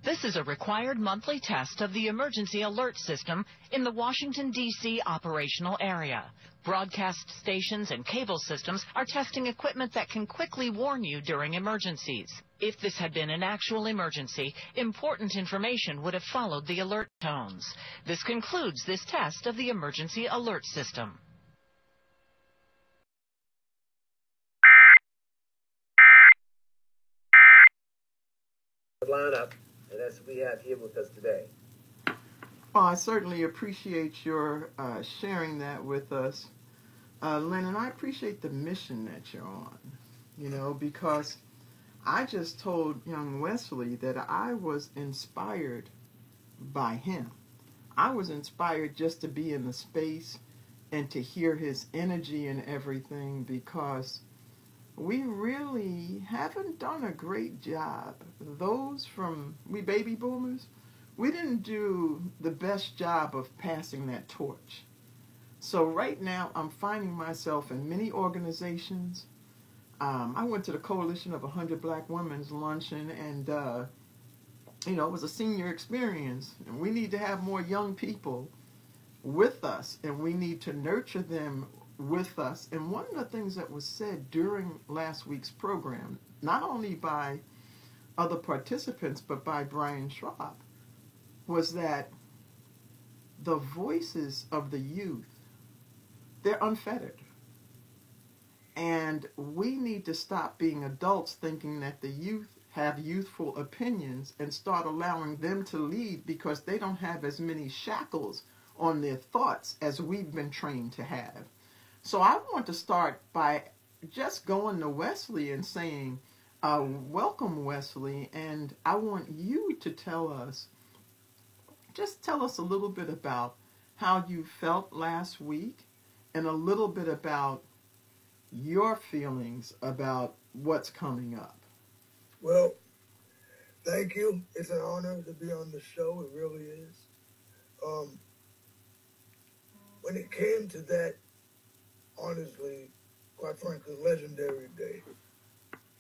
This is a required monthly test of the emergency alert system in the Washington, D.C. operational area. Broadcast stations and cable systems are testing equipment that can quickly warn you during emergencies. If this had been an actual emergency, important information would have followed the alert tones. This concludes this test of the emergency alert system. Lineup, and that's what we have here with us today. Well, I certainly appreciate your sharing that with us, Lynn, and I appreciate the mission that you're on, because I just told young Wesley that I was inspired by him. I was inspired just to be in the space and to hear his energy and everything, because we really haven't done a great job. We baby boomers, we didn't do the best job of passing that torch. So right now, I'm finding myself in many organizations. I went to the Coalition of 100 Black Women's luncheon, and it was a senior experience. And we need to have more young people with us, and we need to nurture them with us. And one of the things that was said during last week's program, not only by other participants, but by Brian Schwab, was that the voices of the youth, they're unfettered. And we need to stop being adults thinking that the youth have youthful opinions and start allowing them to lead, because they don't have as many shackles on their thoughts as we've been trained to have. So I want to start by just going to Wesley and saying, welcome, Wesley, and I want you to tell us a little bit about how you felt last week and a little bit about your feelings about what's coming up. Well, thank you. It's an honor to be on the show. It really is. When it came to that, honestly, quite frankly, legendary day,